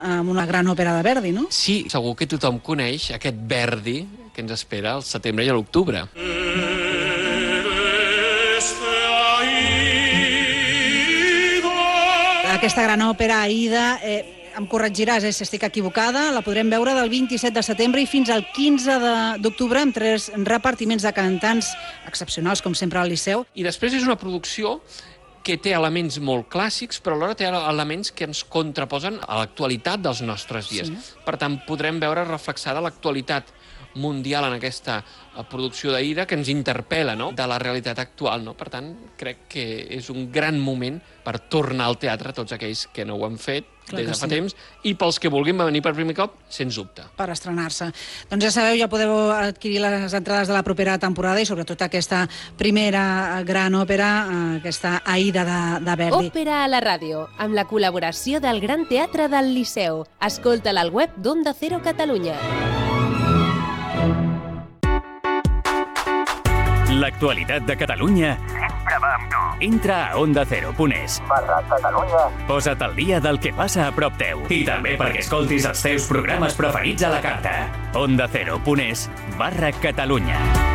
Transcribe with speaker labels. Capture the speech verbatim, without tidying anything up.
Speaker 1: amb una gran òpera de Verdi, no?
Speaker 2: Sí, segur que tothom coneix aquest Verdi que ens espera al setembre i a l'octubre.
Speaker 1: Aquesta gran òpera, Aida, eh, em corregiràs eh, si estic equivocada, la podrem veure del vint-i-set de setembre i fins al quinze d'octubre amb tres repartiments de cantants excepcionals, com sempre, al Liceu.
Speaker 2: I després és una producció que té elements molt clàssics, però alhora té elements que ens contraposen a l'actualitat dels nostres dies. Sí. Per tant, podrem veure reflexada l'actualitat mundial en aquesta producció d'Aida que ens interpel·la, no?, de la realitat actual. No? Per tant, crec que és un gran moment per tornar al teatre tots aquells que no ho han fet Clar des de fa sí. temps i pels que vulguin venir per primer cop, sens dubte.
Speaker 1: Per estrenar-se. Doncs ja sabeu, ja podeu adquirir les entrades de la propera temporada i sobretot aquesta primera gran òpera, aquesta Aida de, de Verdi.
Speaker 3: Òpera a la ràdio, amb la col·laboració del Gran Teatre del Liceu. Escolta-la al web d'Onda Cero Catalunya.
Speaker 4: L'actualitat de Catalunya sempre va amb tu. Entra a onda cero punt es barra Catalunya. Posa't al dia del que passa a prop teu. I també perquè escoltis els teus programes preferits a la carta. onda cero punt es barra Catalunya.